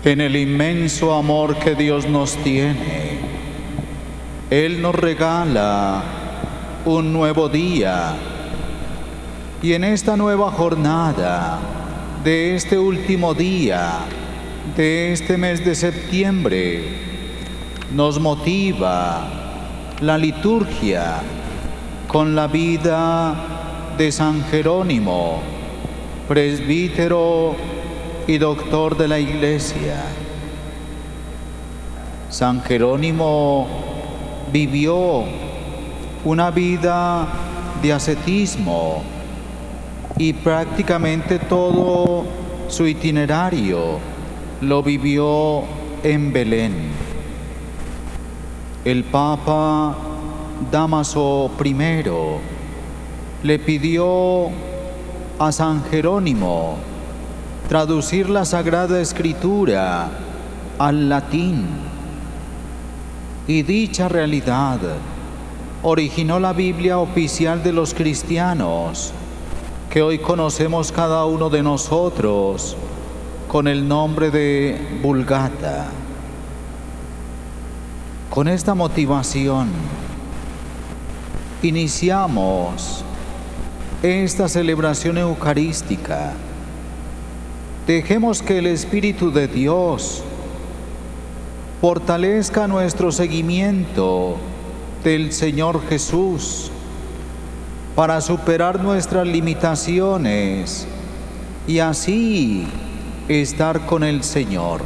En el inmenso amor que Dios nos tiene, Él nos regala un nuevo día. Y en esta nueva jornada, de este último día, de este mes de septiembre, nos motiva la liturgia con la vida de San Jerónimo, presbítero y doctor de la Iglesia. San Jerónimo vivió una vida de ascetismo y prácticamente todo su itinerario lo vivió en Belén. El Papa Dámaso I le pidió a San Jerónimo traducir la Sagrada Escritura al latín, y dicha realidad originó la Biblia oficial de los cristianos, que hoy conocemos cada uno de nosotros con el nombre de Vulgata. Con esta motivación iniciamos esta celebración eucarística. Dejemos que el Espíritu de Dios fortalezca nuestro seguimiento del Señor Jesús para superar nuestras limitaciones y así estar con el Señor.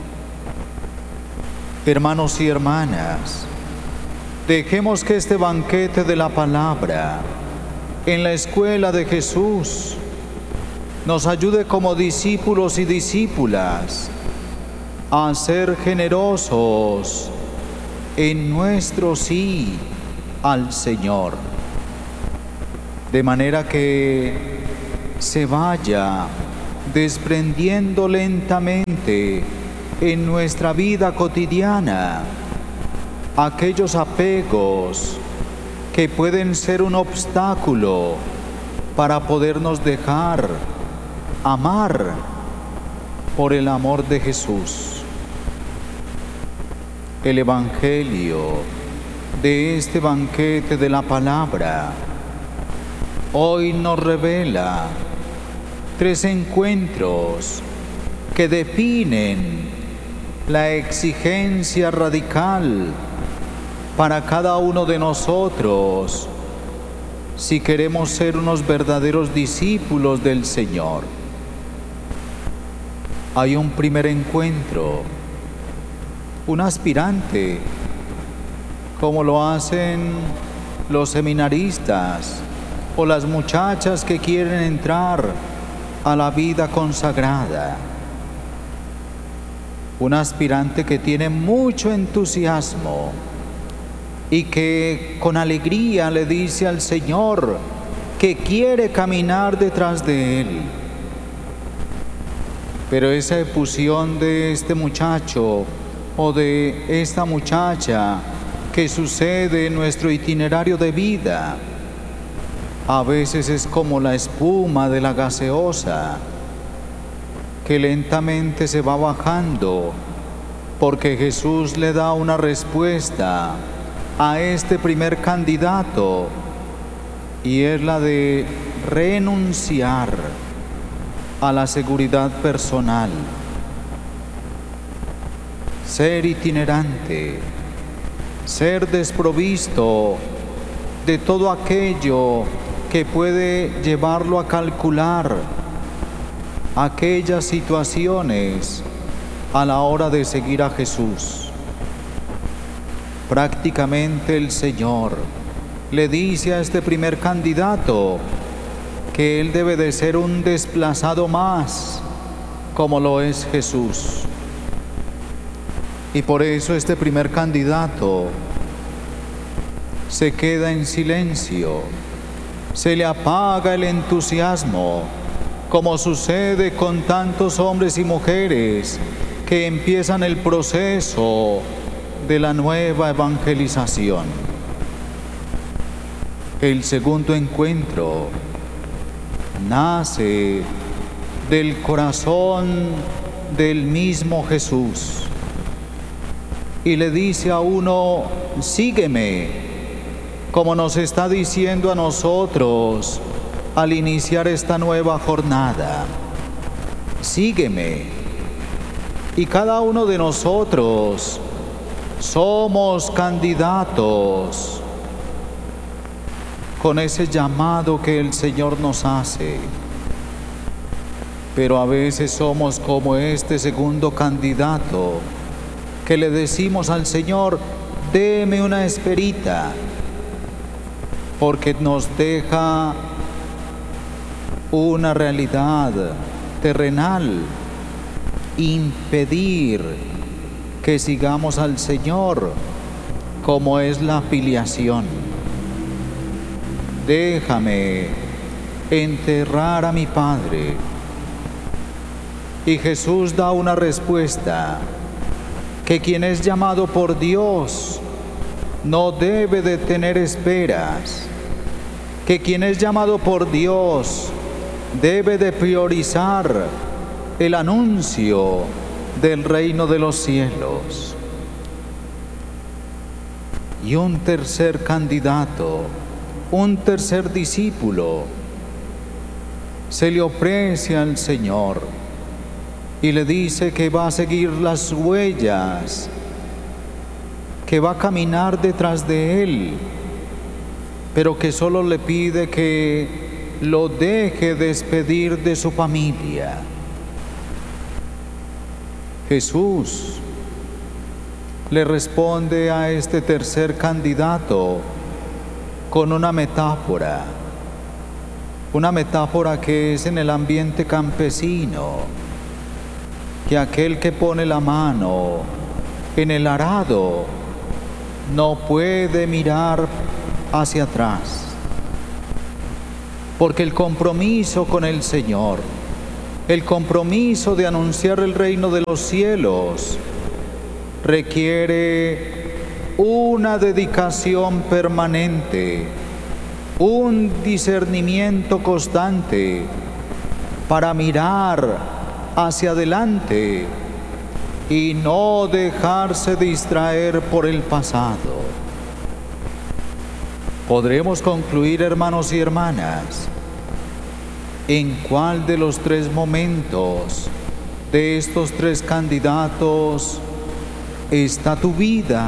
Hermanos y hermanas, dejemos que este banquete de la palabra en la escuela de Jesús nos ayude como discípulos y discípulas a ser generosos en nuestro sí al Señor, de manera que se vaya desprendiendo lentamente en nuestra vida cotidiana aquellos apegos que pueden ser un obstáculo para podernos dejar amar por el amor de Jesús. El Evangelio de este banquete de la palabra hoy nos revela 3 encuentros que definen la exigencia radical para cada uno de nosotros si queremos ser unos verdaderos discípulos del Señor. Hay un primer encuentro, un aspirante, como lo hacen los seminaristas o las muchachas que quieren entrar a la vida consagrada. Un aspirante que tiene mucho entusiasmo y que con alegría le dice al Señor que quiere caminar detrás de Él. Pero esa efusión de este muchacho o de esta muchacha que sucede en nuestro itinerario de vida, a veces es como la espuma de la gaseosa, que lentamente se va bajando, porque Jesús le da una respuesta a este primer candidato, y es la de renunciar a la seguridad personal, ser itinerante, ser desprovisto de todo aquello que puede llevarlo a calcular aquellas situaciones a la hora de seguir a Jesús. Prácticamente el Señor le dice a este primer candidato que él debe de ser un desplazado más, como lo es Jesús. Y por eso este primer candidato se queda en silencio, se le apaga el entusiasmo, como sucede con tantos hombres y mujeres que empiezan el proceso de la nueva evangelización. El segundo encuentro nace del corazón del mismo Jesús y le dice a uno: sígueme, como nos está diciendo a nosotros al iniciar esta nueva jornada. Sígueme. Y cada uno de nosotros somos candidatos con ese llamado que el Señor nos hace. Pero a veces somos como este segundo candidato que le decimos al Señor: deme una esperita, porque nos deja una realidad terrenal impedir que sigamos al Señor, como es la filiación. Déjame enterrar a mi Padre. Y Jesús da una respuesta: que quien es llamado por Dios no debe de tener esperas, que quien es llamado por Dios debe de priorizar el anuncio del reino de los cielos. Y un tercer candidato, un tercer discípulo, se le ofrece al Señor y le dice que va a seguir las huellas, que va a caminar detrás de Él, pero que solo le pide que lo deje despedir de su familia. Jesús le responde a este tercer candidato con una metáfora que es en el ambiente campesino, que aquel que pone la mano en el arado no puede mirar hacia atrás, porque el compromiso con el Señor, el compromiso de anunciar el reino de los cielos, requiere una dedicación permanente, un discernimiento constante para mirar hacia adelante y no dejarse distraer por el pasado. Podremos concluir, hermanos y hermanas, en cuál de los tres momentos de estos tres candidatos está tu vida.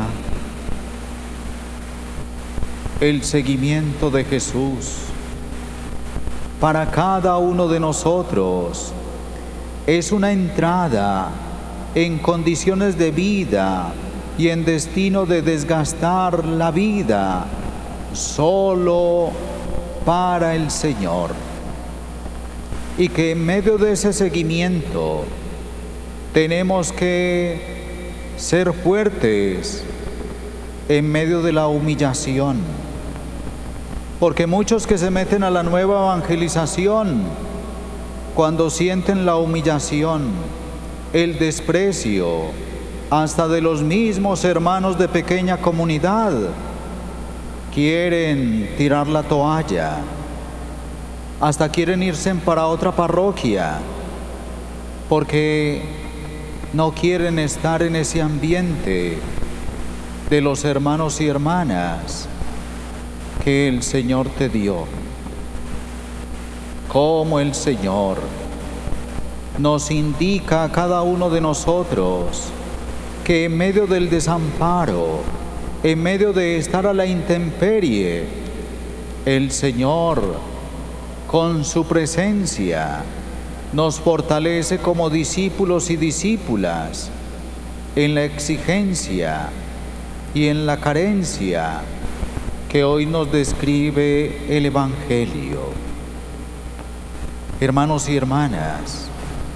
El seguimiento de Jesús para cada uno de nosotros es una entrada en condiciones de vida y en destino de desgastar la vida solo para el Señor. Y que en medio de ese seguimiento tenemos que ser fuertes en medio de la humillación. Porque muchos que se meten a la nueva evangelización, cuando sienten la humillación, el desprecio, hasta de los mismos hermanos de pequeña comunidad, quieren tirar la toalla, hasta quieren irse para otra parroquia, porque no quieren estar en ese ambiente de los hermanos y hermanas que el Señor te dio. Como el Señor nos indica a cada uno de nosotros que en medio del desamparo, en medio de estar a la intemperie, el Señor con su presencia nos fortalece como discípulos y discípulas en la exigencia y en la carencia que hoy nos describe el Evangelio. Hermanos y hermanas,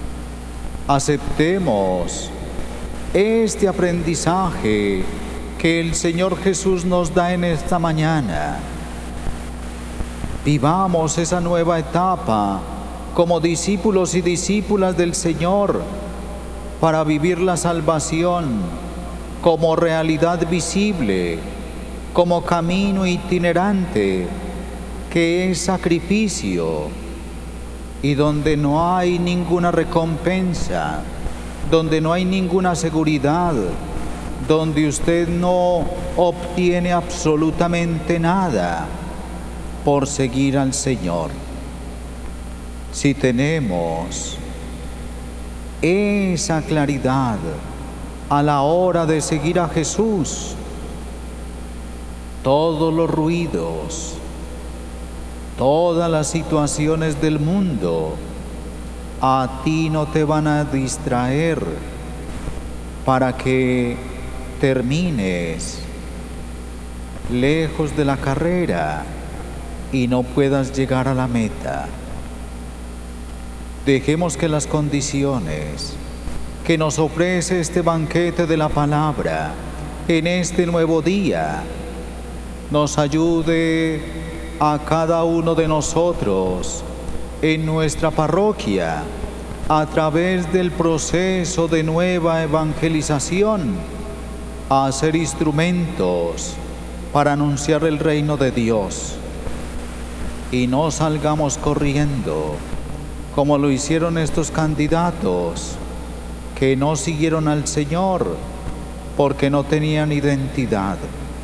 aceptemos este aprendizaje que el Señor Jesús nos da en esta mañana. Vivamos esa nueva etapa como discípulos y discípulas del Señor para vivir la salvación como realidad visible, como camino itinerante, que es sacrificio y donde no hay ninguna recompensa, donde no hay ninguna seguridad, donde usted no obtiene absolutamente nada por seguir al Señor. Si tenemos esa claridad a la hora de seguir a Jesús, todos los ruidos, todas las situaciones del mundo a ti no te van a distraer para que termines lejos de la carrera y no puedas llegar a la meta. Dejemos que las condiciones que nos ofrece este banquete de la palabra en este nuevo día nos ayude a cada uno de nosotros en nuestra parroquia a través del proceso de nueva evangelización a ser instrumentos para anunciar el reino de Dios. Y no salgamos corriendo como lo hicieron estos candidatos que no siguieron al Señor porque no tenían identidad.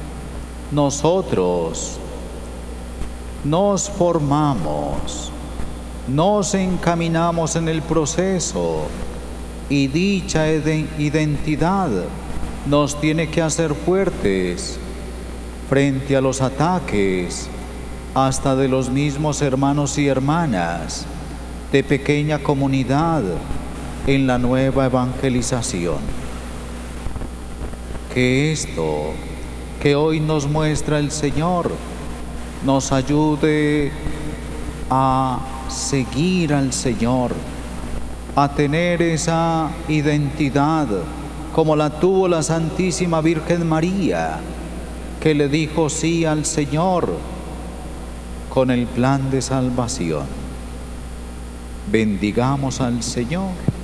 Nosotros nos formamos, nos encaminamos en el proceso y dicha identidad nos tiene que hacer fuertes frente a los ataques hasta de los mismos hermanos y hermanas de pequeña comunidad en la nueva evangelización. Que esto que hoy nos muestra el Señor nos ayude a seguir al Señor, a tener esa identidad como la tuvo la Santísima Virgen María, que le dijo sí al Señor con el plan de salvación. Bendigamos al Señor.